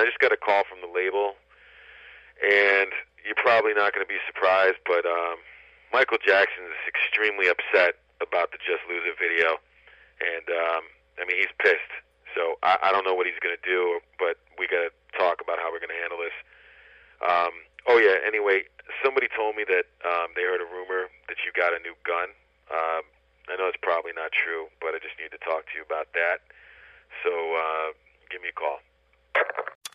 I just got a call from the label, and you're probably not going to be surprised, but Michael Jackson is extremely upset about the Just Lose It video, and I mean, he's pissed. So I don't know what he's going to do, but we got to talk about how we're going to handle this. Oh yeah. Anyway, somebody told me that they heard a rumor that you got a new gun. I know it's probably not true, but I just need to talk to you about that. So give me a call.